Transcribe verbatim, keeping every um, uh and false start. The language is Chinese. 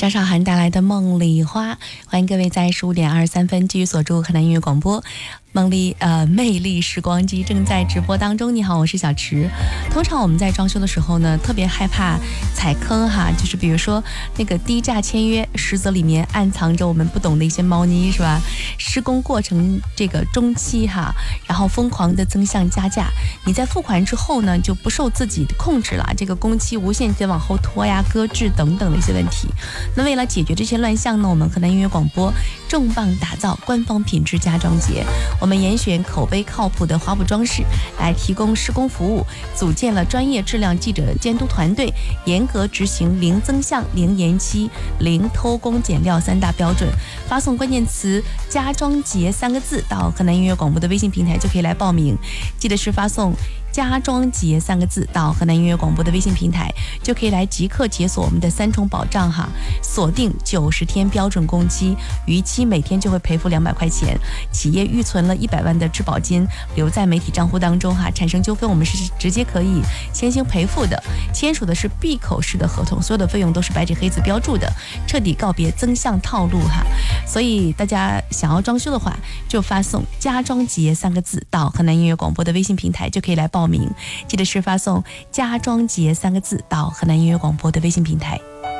张韶涵带来的《梦里花》，欢迎各位在十五点二十三分继续锁住河南音乐广播。梦丽呃魅力时光机正在直播当中。你好，我是小池。通常我们在装修的时候呢，特别害怕踩坑哈，就是比如说那个低价签约，实则里面暗藏着我们不懂的一些猫腻，是吧？施工过程这个中期哈，然后疯狂的增项加价，你在付款之后呢，就不受自己的控制了，这个工期无限期往后拖呀、搁置等等的一些问题。那为了解决这些乱象呢，我们河南音乐广播重磅打造官方品质家装节。我们严选口碑靠谱的华补装饰来提供施工服务，组建了专业质量记者监督团队，严格执行零增项、零延期、零偷工减料三大标准。发送关键词“家装节”三个字到河南音乐广播的微信平台就可以来报名。记得是发送家装节三个字到河南音乐广播的微信平台，就可以来即刻解锁我们的三重保障哈，锁定九十天标准工期，逾期每天就会赔付两百块钱。企业预存了一百万的质保金留在媒体账户当中哈，产生纠纷我们是直接可以先行赔付的。签署的是闭口式的合同，所有的费用都是白纸黑字标注的，彻底告别增项套路哈。所以大家想要装修的话，就发送家装节三个字到河南音乐广播的微信平台就可以来报名。记得是发送家装节三个字到河南音乐广播的微信平台。